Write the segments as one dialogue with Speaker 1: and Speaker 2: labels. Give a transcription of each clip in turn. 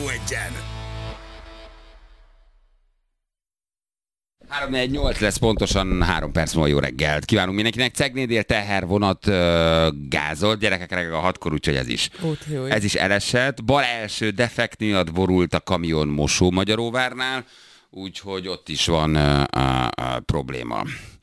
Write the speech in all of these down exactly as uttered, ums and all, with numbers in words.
Speaker 1: Rádió egyen!
Speaker 2: három négy nyolc lesz pontosan három perc múlva. Jó reggelt kívánunk mindenkinek. Cegnédél tehervonat uh, gázolt, gyerekek reggel a hatkor, úgyhogy ez is.
Speaker 3: Útjúj.
Speaker 2: Ez is elesett. Bal első defekt miatt borult a kamion Mosó-Magyaróvárnál, úgyhogy ott is van uh, uh, uh, probléma.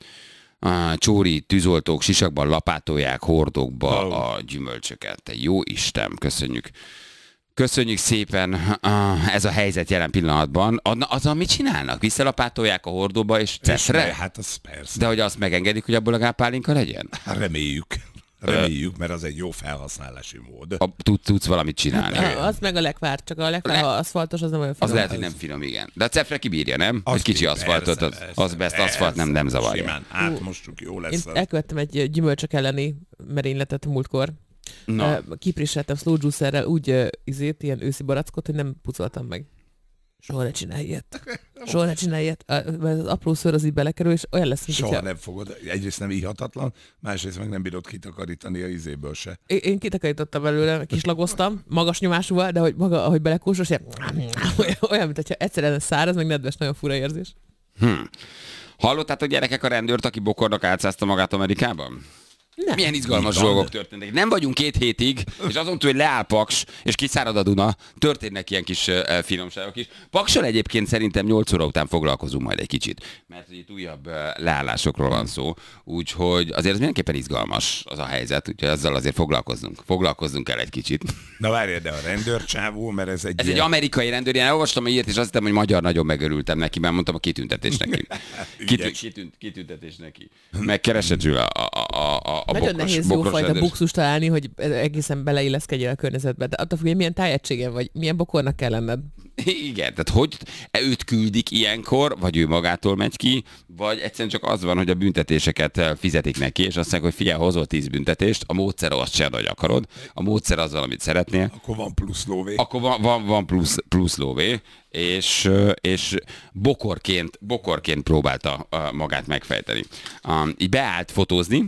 Speaker 2: Uh, csóri tűzoltók sisakban lapátolják hordókba oh. a gyümölcsöket. Te jó Isten, köszönjük. Köszönjük szépen, ez a helyzet jelen pillanatban. Azzal mit csinálnak? Visszalapátolják a hordóba és cefre?
Speaker 1: Hát az persze.
Speaker 2: De hogy azt megengedik, hogy abból a pálinka legyen?
Speaker 1: Hát reméljük. Reméljük, mert az egy jó felhasználási mód.
Speaker 2: A, tud, tudsz valamit csinálni.
Speaker 3: Hát, az meg a lekvár, csak a lekvár, ha aszfaltos, az nem olyan finom.
Speaker 2: Az lehet, hogy nem finom, igen. De a cefre kibírja, nem?
Speaker 1: Az
Speaker 2: Egy kicsi
Speaker 1: ki,
Speaker 2: aszfaltot,
Speaker 1: persze,
Speaker 2: az,
Speaker 1: persze,
Speaker 2: az best aszfalt nem, nem zavarja.
Speaker 1: Simán átmostuk, jó lesz.
Speaker 3: Én
Speaker 1: Az.
Speaker 3: elkövettem egy gyümölcsök elleni merényletet múltkor.
Speaker 2: Na.
Speaker 3: Kiprisseltem slow juicerrel úgy uh, izét, ilyen őszi barackot, hogy nem pucoltam meg. Soha ne csinálj ilyet. Soha ne csinálj ilyet. Mert az apró szőr az így belekerül, és olyan lesz, mint
Speaker 1: Soha
Speaker 3: hogyha...
Speaker 1: nem fogod. Egyrészt nem ihatatlan, másrészt meg nem bírod kitakarítani a izéből se.
Speaker 3: Én, én kitakarítottam belőle, kislagoztam, magas nyomásúval, de hogy maga, ahogy belekósos, olyan, olyan, mint hogyha egyszerűen száraz, meg nedves, nagyon fura érzés.
Speaker 2: Hm. Hallottátok gyerekek a rendőrt, aki bokornak átszázta magát Amerikában?
Speaker 3: Nem.
Speaker 2: Milyen izgalmas
Speaker 1: Van.
Speaker 2: dolgok történtek. Nem vagyunk két hétig, és azon túl, hogy leáll Paks, és kiszárad a Duna, történnek ilyen kis uh, finomságok is. Paksal egyébként szerintem nyolc óra után foglalkozunk majd egy kicsit, mert itt újabb uh, leállásokról van szó, úgyhogy azért ez mindenképpen izgalmas az a helyzet, úgyhogy ezzel azért foglalkozzunk. Foglalkozzunk el egy kicsit.
Speaker 1: Na várjál, de a rendőrcsávó, mert ez egy
Speaker 2: Ez
Speaker 1: ilyen...
Speaker 2: egy amerikai rendőr, én olvastam ilyet, és azt hittem, hogy magyar, nagyon megörültem neki, mert mondtam a kitüntetés neki. Kitü- kitünt, kitüntetés neki. Megkeresett a, a, a, a A
Speaker 3: Nagyon
Speaker 2: bokros,
Speaker 3: nehéz
Speaker 2: bokros
Speaker 3: jófajta
Speaker 2: rendőr.
Speaker 3: buxust találni, hogy egészen beleilleszkedjél a környezetbe. De attól függ, hogy milyen tájegységen vagy, milyen bokornak kell lenned.
Speaker 2: Igen, tehát hogy őt küldik ilyenkor, vagy ő magától megy ki, vagy egyszerűen csak az van, hogy a büntetéseket fizetik neki, és azt mondják, hogy figyelj, hozol tíz büntetést, a módszer azt se, hogy akarod, a módszer az valamit szeretnél,
Speaker 1: Akkor van plusz lóvé.
Speaker 2: akkor van, van, van plusz, plusz lóvé, és, és bokorként, bokorként próbálta magát megfejteni. Um, így beállt fotózni,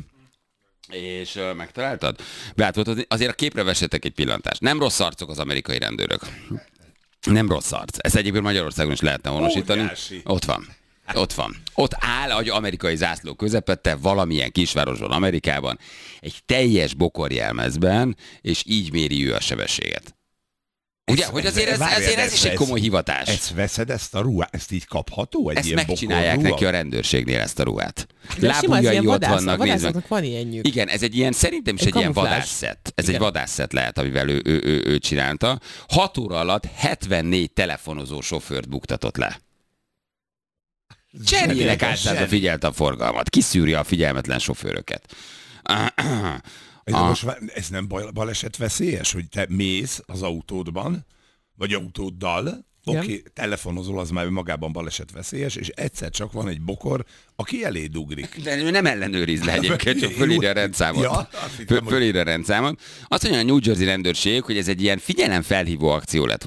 Speaker 2: és uh, megtaláltad? Beállt fotózni, azért a képre vessetek egy pillantást. Nem rossz arcok az amerikai rendőrök. Nem rossz arc. Ezt egyébként Magyarországon is lehetne honosítani.
Speaker 1: Óriási.
Speaker 2: Ott van. Ott van. Ott áll egy amerikai zászló közepette valamilyen kisvárosban, Amerikában, egy teljes bokorjelmezben, és így méri ő a sebességet. Ugye,
Speaker 1: Ezt-
Speaker 2: hogy azért ez,
Speaker 1: várjál,
Speaker 2: azért ez
Speaker 1: ezt-
Speaker 2: is egy
Speaker 1: ezt-
Speaker 2: komoly hivatás.
Speaker 1: Ezt veszed, ezt a ruhát? Ezt így kapható? Egy
Speaker 2: Ezt
Speaker 1: ilyen
Speaker 2: megcsinálják
Speaker 1: bokorruha?
Speaker 2: neki a rendőrségnél, ezt a ruhát.
Speaker 3: De sima, ez ilyen
Speaker 2: Lábujjai ott
Speaker 3: vadász,
Speaker 2: vannak, nézve.
Speaker 3: vadászoknak van ilyenjük.
Speaker 2: Igen, ez egy ilyen, szerintem is
Speaker 3: Egy
Speaker 2: egy, ilyen
Speaker 3: kamuflázs.
Speaker 2: vadászszett. Ez
Speaker 3: Igen.
Speaker 2: egy vadászszett lehet, amivel ő, ő, ő, ő csinálta. Hat óra alatt hetvennégy telefonozó sofőrt buktatott le. Cserélek
Speaker 1: Zseniális,
Speaker 2: általában
Speaker 1: zseni.
Speaker 2: figyelte a forgalmat. Kiszűri a figyelmetlen sofőröket.
Speaker 1: Ez,
Speaker 2: A-
Speaker 1: most, vár- ez nem bal- baleset veszélyes, hogy te mész az autódban, vagy autóddal, oké, okay, telefonozol, az már magában baleset veszélyes, és egyszer csak van egy bokor, aki eléd ugrik.
Speaker 2: De ő nem ellenőriz le egyébként, csak fölírja a rendszámot.
Speaker 1: Ja, azt hittem,
Speaker 2: Föl,
Speaker 1: hogy-
Speaker 2: fölírja a rendszámot. Azt mondja a New Jersey rendőrség, hogy ez egy ilyen figyelemfelhívó akció lett